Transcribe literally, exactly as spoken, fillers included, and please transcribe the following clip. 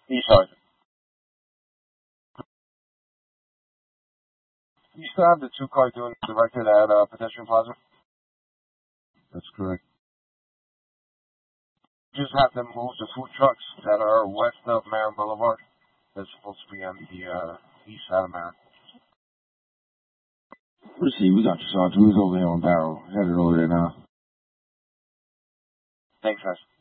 East side. You still have the two car doing directed at uh, Pedestrian Plaza? That's correct. Just have them move the food trucks that are west of Marin Boulevard. That's supposed to be on the uh, east side of Marin. Let's see, we got you, Sergeant. Who's over here on Barrow? Headed over there now. Thanks, guys.